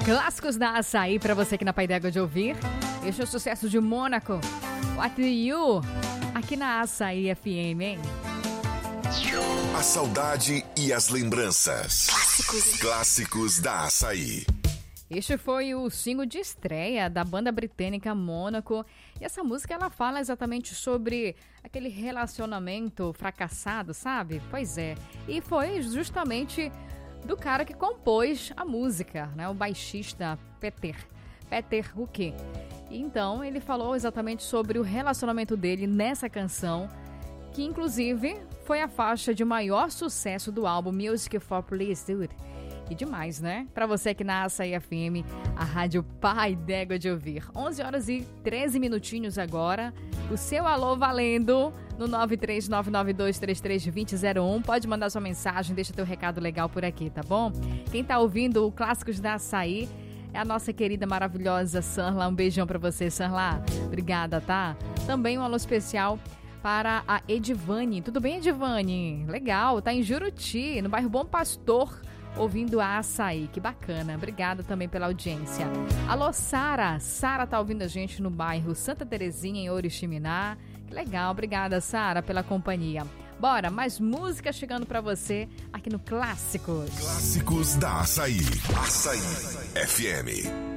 Clássicos da Açaí pra você aqui na Pai d'Égua de ouvir. Este é o sucesso de Mônaco. What Do You? Aqui na Açaí FM, hein? A saudade e as lembranças. Clássicos da Açaí. Este foi o single de estreia da banda britânica Mônaco. E essa música, ela fala exatamente sobre aquele relacionamento fracassado, sabe? Pois é. E foi justamente do cara que compôs a música, né? O baixista Peter Hook. Então, ele falou exatamente sobre o relacionamento dele nessa canção, que inclusive foi a faixa de maior sucesso do álbum Music for Please Dude. E demais, né? Pra você aqui na Açaí FM, a rádio Pai d'Égua de ouvir. 11 horas e 13 minutinhos agora. O seu alô valendo no 93992332001. Pode mandar sua mensagem, deixa teu recado legal por aqui, tá bom? Quem tá ouvindo o Clássicos da Açaí é a nossa querida, maravilhosa Sanla. Um beijão pra você, Sanla. Obrigada, tá? Também um alô especial para a Edivane. Tudo bem, Edivane? Legal, tá em Juruti, no bairro Bom Pastor, ouvindo a Açaí. Que bacana. Obrigada também pela audiência. Alô, Sara. Sara tá ouvindo a gente no bairro Santa Terezinha, em Oriximiná. Que legal. Obrigada, Sara, pela companhia. Bora, mais música chegando pra você aqui no Clássicos. Clássicos da Açaí. Açaí FM.